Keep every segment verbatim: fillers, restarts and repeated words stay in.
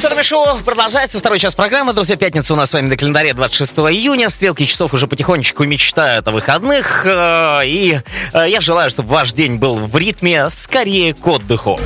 Соловей Шоу продолжается. Второй час программы. Друзья, пятница у нас с вами на календаре двадцать шестого июня. Стрелки часов уже потихонечку мечтают о выходных. И я желаю, чтобы ваш день был в ритме скорее к отдыху.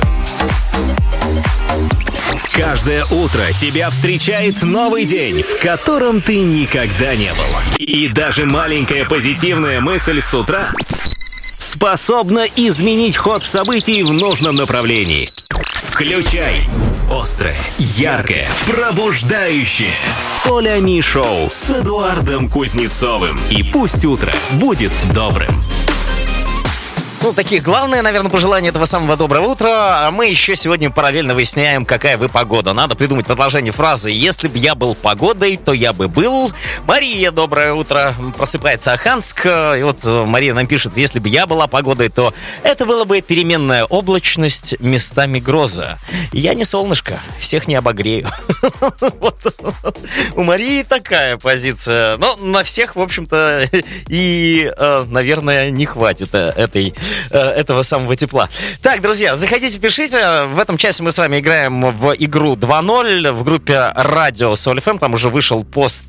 Каждое утро тебя встречает новый день, в котором ты никогда не был. И даже маленькая позитивная мысль с утра способна изменить ход событий в нужном направлении. Включай острое, яркое, пробуждающее Солями Шоу с Эдуардом Кузнецовым. И пусть утро будет добрым. Ну, такие главные, наверное, пожелания этого самого доброго утра. А мы еще сегодня параллельно выясняем, какая вы погода. Надо придумать продолжение фразы «Если бы я был погодой, то я бы был». Мария, доброе утро. Просыпается Аханск. И вот Мария нам пишет: если бы я была погодой, то это была бы переменная облачность, местами гроза. Я не солнышко, всех не обогрею. У Марии такая позиция. Но на всех, в общем-то, и, наверное, не хватит этой этого самого тепла. Так, друзья, заходите, пишите. В этом часе мы с вами играем в игру два ноль в группе Радио Соль эф эм. Там уже вышел пост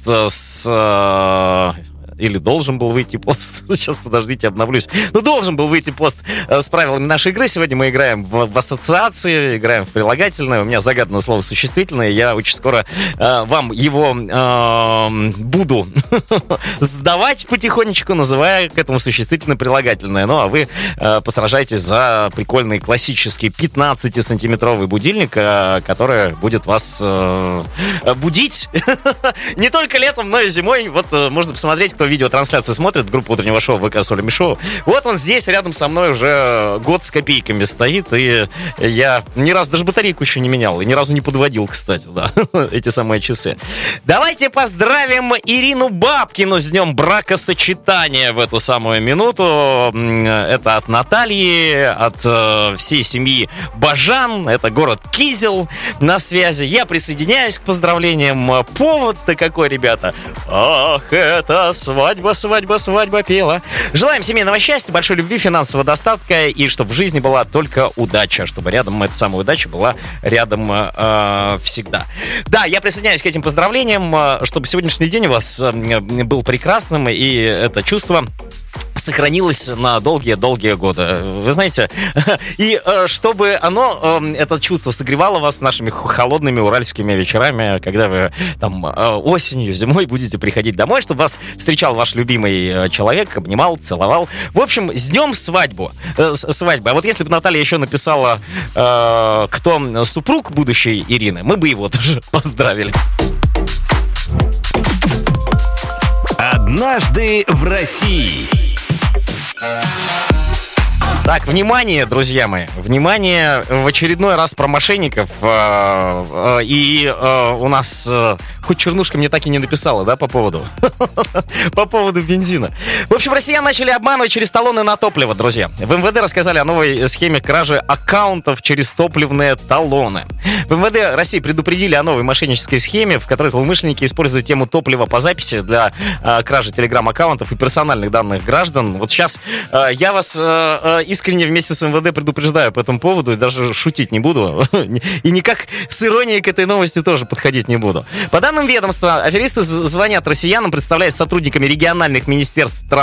с... Или должен был выйти пост. Сейчас, подождите, обновлюсь. Ну, должен был выйти пост с правилами нашей игры. Сегодня мы играем в, в ассоциации, играем в прилагательное. У меня загаданное слово существительное. Я очень скоро э, вам его э, буду сдавать потихонечку, называя к этому существительное прилагательное. Ну, а вы э, посражаетесь за прикольный классический пятнадцатисантиметровый будильник, э, который будет вас э, будить не только летом, но и зимой. Вот э, можно посмотреть, кто видеотрансляцию смотрит, группу утреннего шоу ВК Солями Шоу. Вот он здесь, рядом со мной уже год с копейками стоит, и я ни разу даже батарейку еще не менял, и ни разу не подводил, кстати, да, эти самые часы. Давайте поздравим Ирину Бабкину с днем бракосочетания в эту самую минуту. Это от Натальи, от э, всей семьи Бажан, это город Кизел на связи. Я присоединяюсь к поздравлениям. Повод-то какой, ребята? Ах, это свадьба, свадьба, свадьба пела. Желаем семейного счастья, большой любви, финансового достатка, и чтобы в жизни была только удача, чтобы рядом эта самая удача была рядом э, всегда. Да, я присоединяюсь к этим поздравлениям, чтобы сегодняшний день у вас был прекрасным, и это чувство сохранилось на долгие-долгие годы. Вы знаете, и э, чтобы оно, э, это чувство согревало вас нашими холодными уральскими вечерами, когда вы там э, осенью, зимой будете приходить домой, чтобы вас встречал ваш любимый человек, обнимал, целовал. В общем, с днем свадьбу. Э, свадьбы. А вот если бы Наталья еще написала, э, кто супруг будущей Ирины, мы бы его тоже поздравили. Однажды в России. Так, внимание, друзья мои, внимание, в очередной раз про мошенников. Э, э, и э, у нас э, хоть чернушка мне так и не написала, да, по поводу по поводу бензина. В общем, россиян начали обманывать через талоны на топливо, друзья. В эм вэ дэ рассказали о новой схеме кражи аккаунтов через топливные талоны. В эм вэ дэ России предупредили о новой мошеннической схеме, в которой злоумышленники используют тему топлива по записи для э, кражи телеграм-аккаунтов и персональных данных граждан. Вот сейчас э, я вас э, э, искренне вместе с эм вэ дэ предупреждаю по этому поводу, и даже шутить не буду. И никак с иронией к этой новости тоже подходить не буду. По данным ведомства, аферисты звонят россиянам, представляясь сотрудниками региональных министерств